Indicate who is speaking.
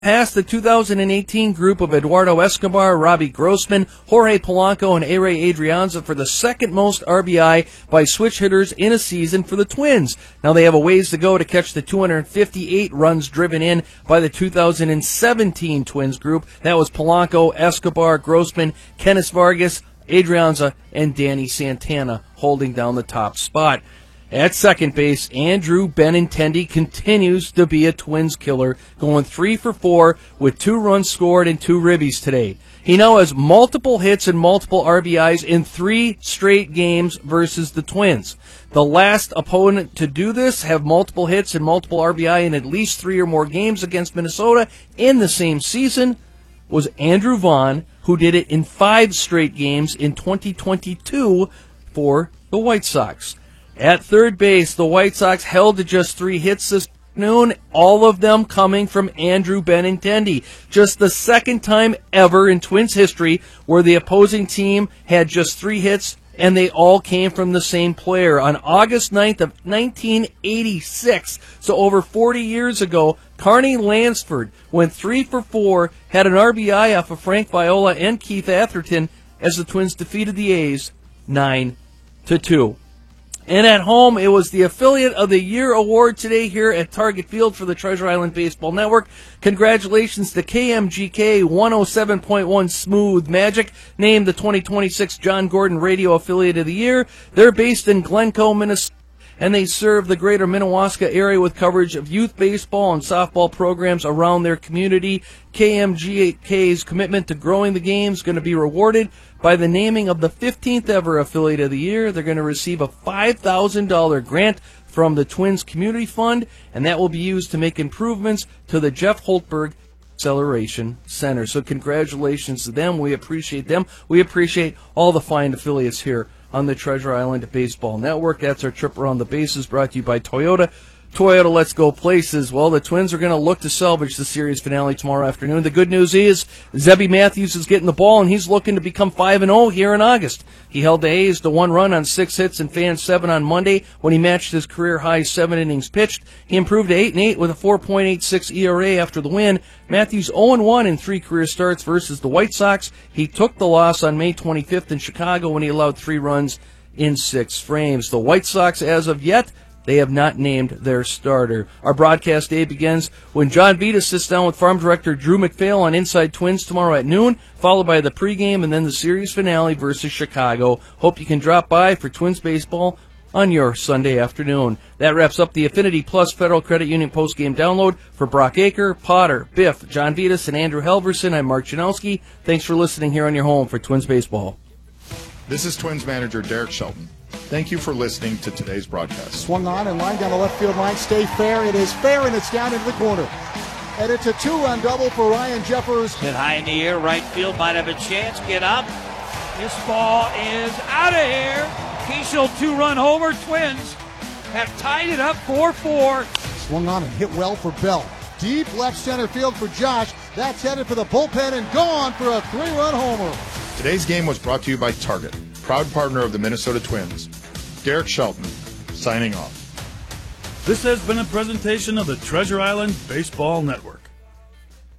Speaker 1: Past the 2018 group of Eduardo Escobar, Robbie Grossman, Jorge Polanco, and A-Ray Adrianza for the second most RBI by switch hitters in a season for the Twins. Now they have a ways to go to catch the 258 runs driven in by the 2017 Twins group. That was Polanco, Escobar, Grossman, Kenneth Vargas, Adrianza, and Danny Santana holding down the top spot. At second base, Andrew Benintendi continues to be a Twins killer, going 3 for 4 with 2 runs scored and 2 ribbies today. He now has multiple hits and multiple RBIs in 3 straight games versus the Twins. The last opponent to do this, have multiple hits and multiple RBI in at least 3 or more games against Minnesota in the same season, was Andrew Vaughn, who did it in 5 straight games in 2022 for the White Sox. At third base, the White Sox held to just 3 hits this afternoon, all of them coming from Andrew Benintendi. Just the second time ever in Twins history where the opposing team had just 3 hits and they all came from the same player. On August 9th of 1986, so over 40 years ago, Carney Lansford went 3 for 4, had an RBI off of Frank Viola and Keith Atherton as the Twins defeated the A's 9-2. And at home, it was the Affiliate of the Year award today here at Target Field for the Treasure Island Baseball Network. Congratulations to KMGK 107.1 Smooth Magic, named the 2026 John Gordon Radio Affiliate of the Year. They're based in Glencoe, Minnesota, and they serve the greater Minnewaska area with coverage of youth baseball and softball programs around their community. KMGK's commitment to growing the game is going to be rewarded by the naming of the 15th ever Affiliate of the Year. They're going to receive a $5,000 grant from the Twins Community Fund, and that will be used to make improvements to the Jeff Holtberg Acceleration Center. So congratulations to them. We appreciate them. We appreciate all the fine affiliates here on the Treasure Island Baseball Network. That's our trip around the bases, brought to you by Toyota. Toyota, let's go places. Well, the Twins are going to look to salvage the series finale tomorrow afternoon. The good news is Zebby Matthews is getting the ball, and he's looking to become 5-0 here in August. He held the A's to 1 run on 6 hits and fanned 7 on Monday when he matched his career-high 7 innings pitched. He improved to 8-8 with a 4.86 ERA after the win. Matthews 0-1 in 3 career starts versus the White Sox. He took the loss on May 25th in Chicago when he allowed 3 runs in 6 frames. The White Sox, as of yet, they have not named their starter. Our broadcast day begins when John Vita sits down with Farm Director Drew McPhail on Inside Twins tomorrow at noon, followed by the pregame and then the series finale versus Chicago. Hope you can drop by for Twins baseball on your Sunday afternoon. That wraps up the Affinity Plus Federal Credit Union postgame download. For Brock Aker, Potter, Biff, John Vitas, and Andrew Helverson, I'm Mark Janowski. Thanks for listening here on your home for Twins baseball.
Speaker 2: This is Twins manager Derek Shelton. Thank you for listening to today's broadcast.
Speaker 3: Swung on and line down the left field line. Stay fair. It is fair, and it's down into the corner. And it's a 2-run double for Ryan Jeffers.
Speaker 4: Hit high in the air. Right field might have a chance. Get up. This ball is out of here. Keishel 2-run homer. Twins have tied it up 4-4.
Speaker 3: Swung on and hit well for Bell. Deep left center field for Josh. That's headed for the bullpen and gone for a 3-run homer.
Speaker 2: Today's game was brought to you by Target, proud partner of the Minnesota Twins. Derek Shelton, signing off.
Speaker 5: This has been a presentation of the Treasure Island Baseball Network.